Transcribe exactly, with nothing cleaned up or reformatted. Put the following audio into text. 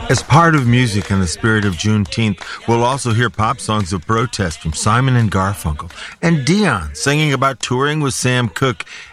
As part of music in the spirit of Juneteenth, we'll also hear pop songs of protest from Simon and Garfunkel and Dion singing about touring with Sam Cooke